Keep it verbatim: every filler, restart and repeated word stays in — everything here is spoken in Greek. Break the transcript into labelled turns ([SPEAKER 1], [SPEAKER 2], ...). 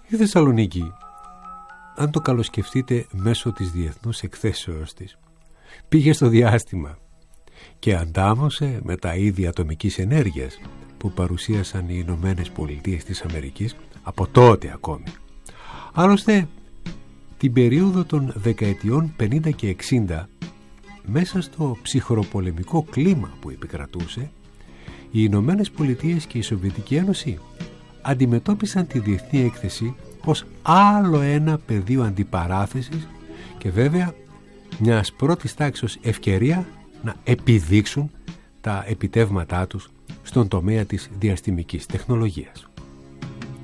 [SPEAKER 1] Η Θεσσαλονίκη, αν το καλοσκεφτείτε μέσω της διεθνούς εκθέσεως της, πήγε στο διάστημα και αντάμωσε με τα είδη ατομικής ενέργειας που παρουσίασαν οι Ηνωμένες Πολιτείες της Αμερικής από τότε ακόμη. Άλλωστε, την περίοδο των δεκαετιών πενήντα και εξήντα, μέσα στο ψυχροπολεμικό κλίμα που επικρατούσε, οι Ηνωμένες Πολιτείες και η Σοβιετική Ένωση αντιμετώπισαν τη διεθνή έκθεση ως άλλο ένα πεδίο αντιπαράθεσης και βέβαια μιας πρώτης τάξης ευκαιρία να επιδείξουν τα επιτεύγματά τους στον τομέα της διαστημικής τεχνολογίας.